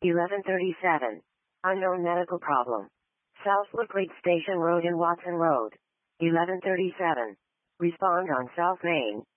1137. Unknown medical problem. South Laclede Station Road in Watson Road. 1137. Respond on South Main.